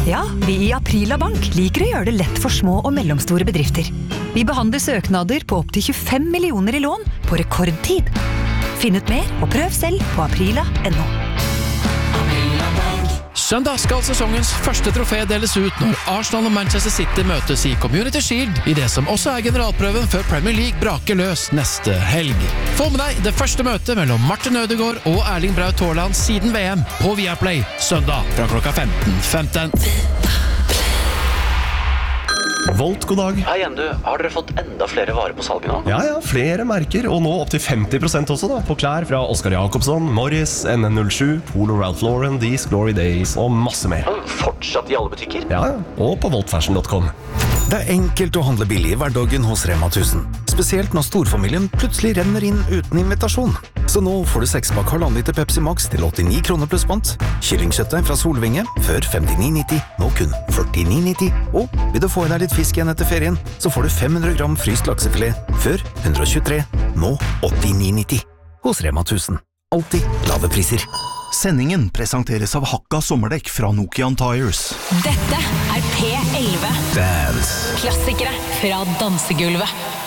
Ja, vi i Aprila Bank liker å gjøre det lett for små og mellomstore bedrifter. Vi behandler søknader på opp til 25 millioner i lån på rekordtid. Finn ut mer og prøv selv på aprila.no. Søndag skal sesongens første trofé deles ut når Arsenal og Manchester City møtes i Community Shield i det som også er generalprøven før Premier League braker løs neste helg. Få med deg det første møtet mellom Martin Ødegaard og Erling Braut Haaland siden VM på Viaplay søndag fra klokka 15:15. Volt, god dag. Hei igjen du, har dere fått enda flere varer på salget nå? Ja, flere merker, og nå opp til 50% også da, på klær fra Oscar Jacobsson, Morris, NN07, Polo Ralph Lauren, These Glory Days og masse mer. Fortsatt i alle butikker? Ja, og på voltfashion.com. Det er enkelt å handle billig i hverdagen hos Rema 1000. Spesielt når storfamilien plutselig renner inn uten invitasjon. Så nå får du 6-pakk 1,5 liter Pepsi Max til 89 kroner pluss pant. Kyllingkjøttet fra Solvinge, før 59,90, nå kun 49,90. Og vil du få i deg litt fisk igjen etter ferien, så får du 500 gram fryst laksefilet, før 123, nå 89,90. Hos Rema 1000. Alltid lave priser. Sendingen presenteres av Hakka sommerdekk fra Nokian Tires. Dette er P11. Dance. Klassikere fra dansegulvet.